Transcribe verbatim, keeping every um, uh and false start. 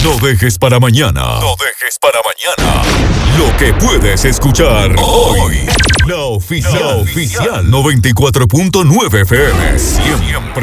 No dejes para mañana. No dejes para mañana lo que puedes escuchar hoy. La oficial, la oficial noventa y cuatro punto nueve F M. Siempre